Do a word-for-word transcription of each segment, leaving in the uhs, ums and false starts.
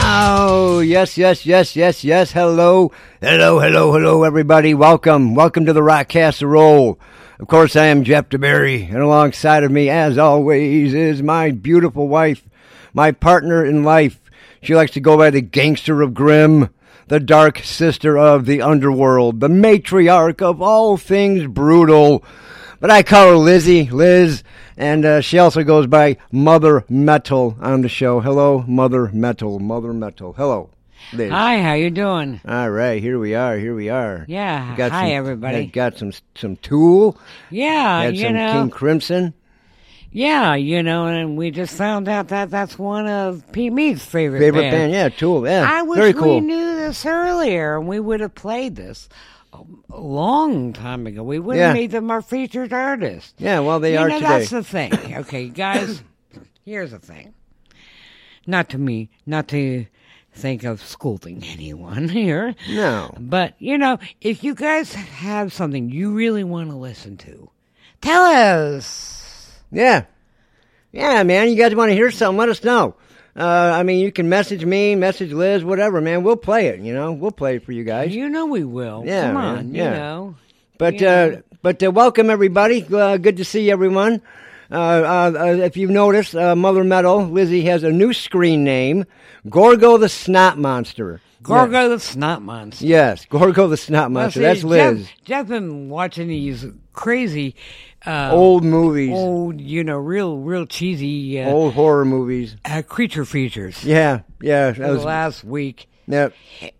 Oh, yes, yes, yes, yes, yes. Hello, hello, hello, hello, everybody. Welcome, welcome to the Rockcast Roll. Of course, I am Jeff DeBerry, and alongside of me, as always, is my beautiful wife, my partner in life. She likes to go by the Gangster of Grimm, the Dark Sister of the Underworld, the matriarch of all things brutal. But I call her Lizzie, Liz, and uh, she also goes by Mother Metal on the show. Hello, Mother Metal, Mother Metal. Hello, Liz. Hi, how you doing? All right, here we are, here we are. Yeah, got hi some, everybody. Got some some Tool. Yeah, had you some know. King Crimson. Yeah, you know, and we just found out that that's one of Pete Mead's favorite Favorite band. band, yeah, Tool, yeah. I wish Very cool. we knew this earlier, and we would have played this a, a long time ago. We would have Yeah. made them our featured artist. Yeah, well, they you are know, today. that's the thing. Okay, guys, here's the thing. Not to me, not to think of scolding anyone here. No. But, you know, if you guys have something you really want to listen to, tell us. Yeah. Yeah, man, you guys want to hear something, let us know. Uh, I mean, you can message me, message Liz, whatever, man. We'll play it, you know. We'll play it for you guys. You know we will. Yeah, Come man, on, yeah. you know. But You uh, know. but uh, welcome, everybody. Uh, good to see everyone. Uh, uh, uh, if you've noticed, uh, Mother Metal, Lizzie has a new screen name, Gorgo the Snot Monster. Gorgo Yeah. the Snot Monster. Yes, Gorgo the Snot Well, Monster. see, That's Liz. Jeff, Jeff been watching these crazy uh, Old movies. old, you know, real, real cheesy uh, Old horror movies. uh, creature features. Yeah, yeah. For I the was, last week. yeah.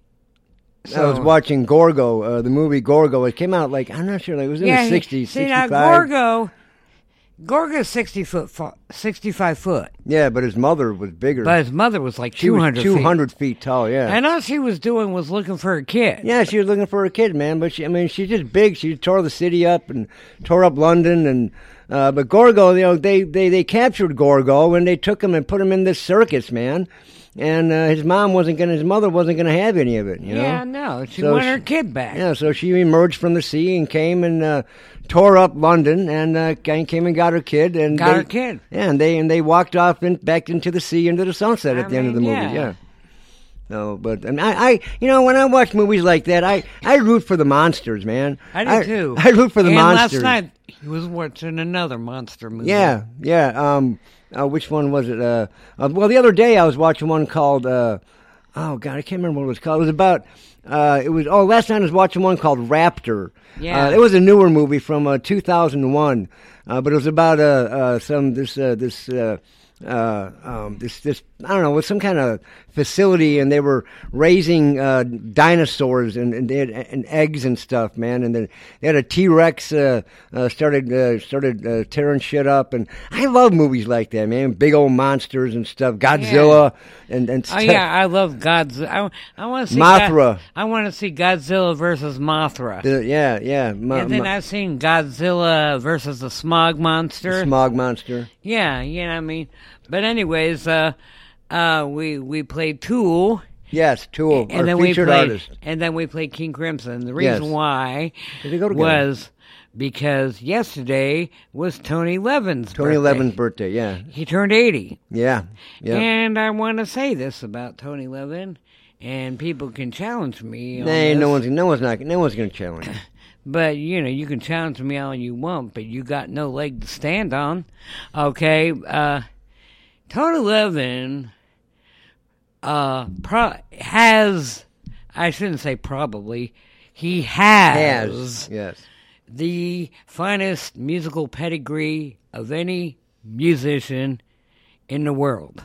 So, I was watching Gorgo, uh, the movie Gorgo. It came out like, I'm not sure, like, it was in yeah, the sixties, see, now, sixty-five. Gorgo, Gorgo's sixty foot, fa- sixty-five foot, Yeah, but his mother was bigger. but his mother was like she two was hundred two feet. hundred feet tall, yeah. And all she was doing was looking for a kid. Yeah, she was looking for a kid, man. But she, I mean, she's just big. She tore the city up and tore up London. And uh, but Gorgo, you know, they, they, they captured Gorgo and they took him and put him in this circus, man. And uh, his mom wasn't gonna, his mother wasn't gonna have any of it, you know. Yeah, no, she So wanted she- her kid back. Yeah, so she emerged from the sea and came and uh, tore up London and uh, came and got her kid. And Got they, her kid. Yeah, and they and they walked off and back into the sea, into the sunset at I the end of the mean, movie. yeah. Yeah. No, but and I, I, you know, when I watch movies like that, I, I root for the monsters, man. I do too. I root for the and monsters. last night he was watching another monster movie. Yeah, yeah. Um, uh, which one was it? Uh, uh, well, the other day I was watching one called. Uh, oh God, I can't remember what it was called. It was about. Uh, it was. Oh, last night I was watching one called Raptor. Yeah. Uh, it was a newer movie from uh, two thousand one, uh, but it was about uh, uh, some this uh, this. Uh, uh, um, this, this, I don't know, with some kind of facility, and they were raising uh, dinosaurs and, and they had and eggs and stuff, man. And then they had a T-Rex uh, uh, started uh, started uh, tearing shit up, and I love movies like that, man. Big old monsters and stuff, Godzilla and and Oh stuff. yeah, I love Godzilla. I, I want to see Mothra. God, I want to see Godzilla versus Mothra. The- yeah, yeah. Ma- and then ma- I've seen Godzilla versus the Smog Monster. Smog Monster. Yeah, you know what I mean. But anyways, uh, uh, we we played Tool. Yes, Tool, and our then we featured played, artist. and then we played King Crimson. The reason Yes. why Did they go together? was because yesterday was Tony Levin's Tony birthday. Levin's birthday, yeah. He turned eighty. Yeah, yeah. And I want to say this about Tony Levin, and people can challenge me on Nah, no this, one's, no one's not, no one's going to challenge you. but, you know, you can challenge me all you want, but you got no leg to stand on. Okay, uh, Tony Levin uh, pro- has, I shouldn't say probably, he has, Has, yes. the finest musical pedigree of any musician in the world.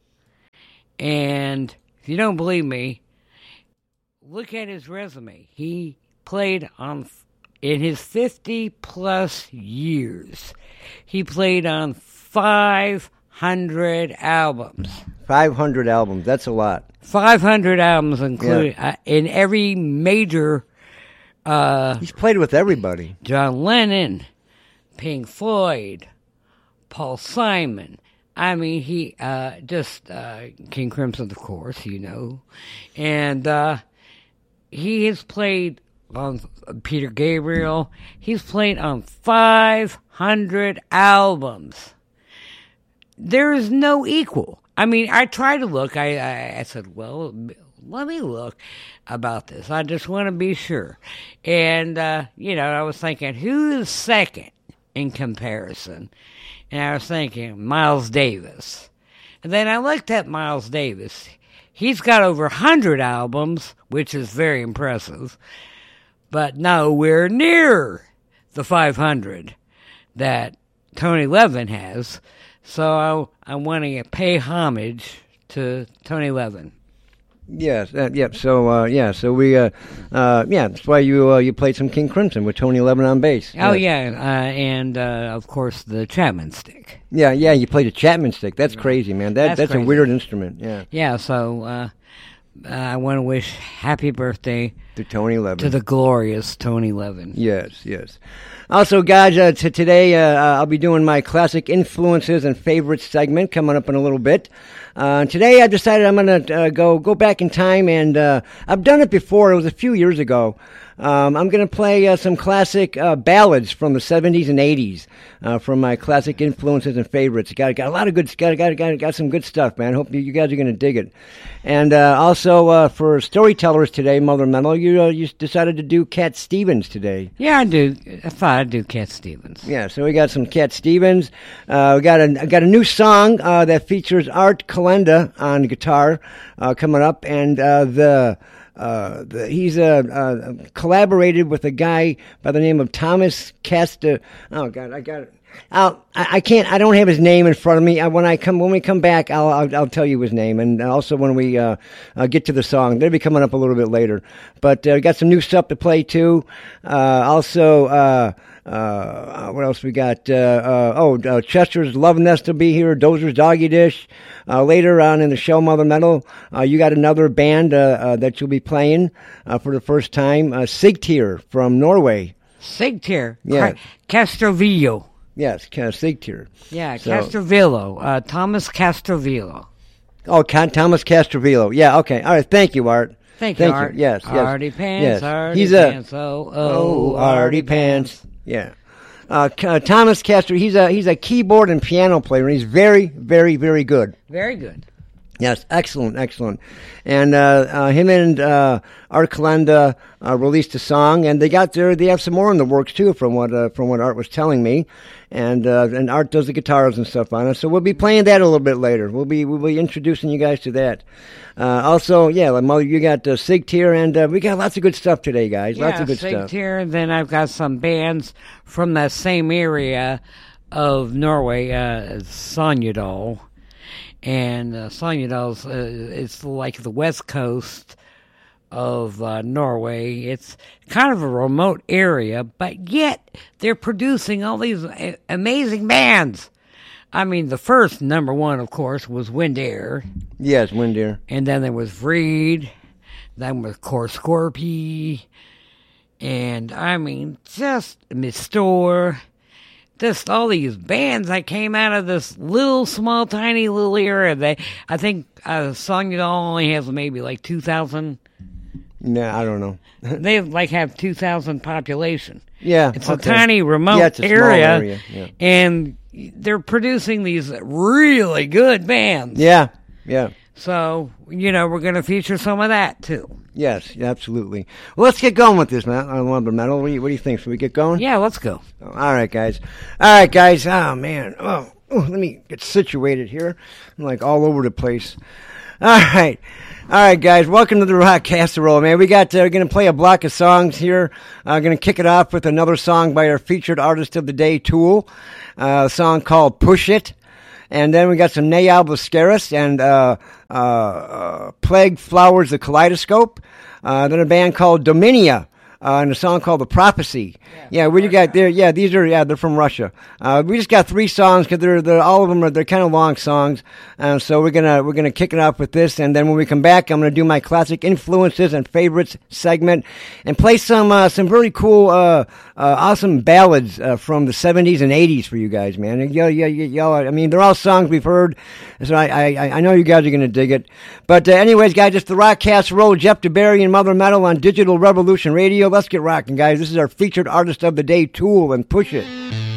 And if you don't believe me, look at his resume. He played on, in his fifty plus years, he played on five hundred albums. five hundred albums, that's a lot. five hundred albums, including uh, in every major. Uh, He's played with everybody. John Lennon, Pink Floyd, Paul Simon. I mean, he uh, just uh, King Crimson, of course, you know, and uh, he has played on Peter Gabriel. He's played on five hundred albums. There is no equal. I mean, I tried to look. I, I, I said, well, let me look about this. I just want to be sure. And, uh, you know, I was thinking, who is second in comparison? And I was thinking, Miles Davis. And then I looked at Miles Davis. He's got over one hundred albums, which is very impressive, but nowhere near the five hundred that Tony Levin has. So I, I want to pay homage to Tony Levin. Yes, uh, yep. So uh, yeah, so we uh, uh, yeah, that's why you uh, you played some King Crimson with Tony Levin on bass. Oh yes. yeah, uh, and uh, of course the Chapman stick. Yeah, yeah, you played a Chapman stick. That's crazy, man. That that's, that's crazy. a weird instrument. Yeah. Yeah. So uh, uh, I want to wish happy birthday to Tony Levin, to the glorious Tony Levin. Yes, yes. Also, guys, uh, t- today uh, I'll be doing my classic influences and favorites segment coming up in a little bit. Uh, today I decided I'm going to uh, go go back in time, and uh, I've done it before. It was a few years ago. Um, I'm going to play uh, some classic uh, ballads from the seventies and eighties uh, from my classic influences and favorites. Got got a lot of good got got got, got some good stuff, man. Hope you, you guys are going to dig it. And uh, also uh, for storytellers today, Mother Metal, you uh, you decided to do Cat Stevens today. Yeah, I do. I thought I'd do Cat Stevens. Yeah, so we got some Cat Stevens. Uh, we got a got a new song uh, that features Art Calenda on guitar uh, coming up, and uh, the. Uh, the, he's uh, uh, collaborated with a guy by the name of Thomas Casta. Oh God, I got it. I'll, I, I can't. I don't have his name in front of me. I, when I come, when we come back, I'll, I'll, I'll tell you his name, and also when we uh, uh, get to the song, they'll be coming up a little bit later. But uh, we got some new stuff to play too. Uh, also. Uh, Uh, what else we got? Uh, uh, oh, uh, Chester's Love Nest will be here. Dozer's Doggy Dish. Uh, later on in the show, Mother Metal, uh, you got another band uh, uh, that you'll be playing uh, for the first time. Uh, Sigtyr from Norway. Sigtyr. Yeah. Castrovillo. Yes, uh, Sigtyr. Yeah, so, Castrovillo. Uh, Thomas Castrovillo. Oh, Con- Thomas Castrovillo. Yeah, okay. All right, thank you, Art. Thank you, Thank Art. You. Yes, yes. Artie Pants, yes. Artie He's Pants. A, oh, oh, oh, Artie Pants. Pants. Yeah. Uh, uh, Thomas Castro, he's a he's a keyboard and piano player, and he's very, very, very good. Very good. Yes, excellent, excellent. And uh, uh, him and uh, Art Calenda uh, released a song, and they got there. They have some more in the works too, from what uh, from what Art was telling me. And uh, and Art does the guitars and stuff on it, so we'll be playing that a little bit later. We'll be we'll be introducing you guys to that. Uh, also, yeah, like Mother, you got uh, Sigtyr, and uh, we got lots of good stuff today, guys. Yeah, lots of good stuff. Sigtyr. Then I've got some bands from that same area of Norway, uh, Sonjadal. And uh, Sonjadal's, uh, it's like the west coast of uh, Norway. It's kind of a remote area, but yet they're producing all these a- amazing bands. I mean, the first number one, of course, was Wind Air. Yes, Wind Air. And then there was Vreed. Then was Core Scorpy. And, I mean, just Mistor. Just all these bands that came out of this little, small, tiny little area. They, I think uh, Sonjadal only has maybe like two thousand. No, I don't know. They like have two thousand population. Yeah. It's okay. a tiny, remote yeah, it's a area. Small area. Yeah. And they're producing these really good bands. Yeah, yeah. So, you know, we're going to feature some of that, too. Yes, absolutely. Well, let's get going with this, man. On Lumber Metal. What do, you, what do you think? Should we get going? Yeah, let's go. Oh, all right, guys. All right, guys. Oh, man. Oh, oh, let me get situated here. I'm like all over the place. All right. All right, guys. Welcome to the Rock Casserole, man. We got, uh, we're going to play a block of songs here. I'm uh, going to kick it off with another song by our featured artist of the day, Tool. Uh, a song called Push It. And then we got some Nayal Blascaris and uh, uh, uh, Plague Flowers, the Kaleidoscope. Uh, then a band called Dominia. Uh, and a song called The Prophecy. Yeah, yeah we got there. Yeah, these are, yeah, they're from Russia. Uh, we just got three songs because they're, they're, all of them are, they're kind of long songs. Uh, so we're gonna, we're gonna kick it off with this. And then when we come back, I'm gonna do my classic influences and favorites segment and play some, uh, some really cool, uh, uh, awesome ballads, uh, from the seventies and eighties for you guys, man. And y'all, y'all, y'all, I mean, they're all songs we've heard. So I, I, I know you guys are gonna dig it. But, uh, anyways, guys, it's the Rock Casserole, Jeff DeBerry and Mother Metal on Digital Revolution Radio. Let's get rocking, guys. This is our featured artist of the day, Tool, and Push It.